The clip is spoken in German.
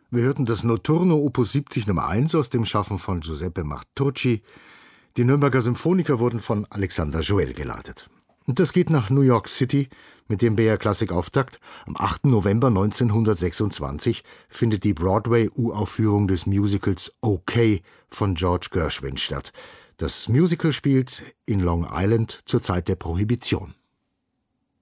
Wir hörten das Notturno Opus 70 Nummer 1 aus dem Schaffen von Giuseppe Martucci. Die Nürnberger Symphoniker wurden von Alexander Joel geleitet. Und das geht nach New York City mit dem BR Klassik Auftakt. Am 8. November 1926 findet die Broadway-Uraufführung des Musicals OK von George Gershwin statt. Das Musical spielt in Long Island zur Zeit der Prohibition.